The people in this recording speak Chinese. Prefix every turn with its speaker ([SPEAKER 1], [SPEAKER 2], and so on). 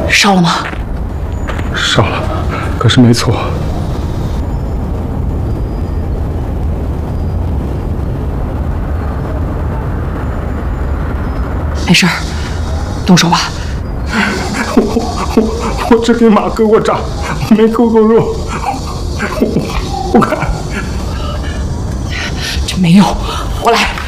[SPEAKER 1] 烧了吗？
[SPEAKER 2] 烧了，可是没错。
[SPEAKER 1] 没事儿，动手吧。
[SPEAKER 2] 我只给马割过掌，没割过肉。我看
[SPEAKER 1] 这没用，我来。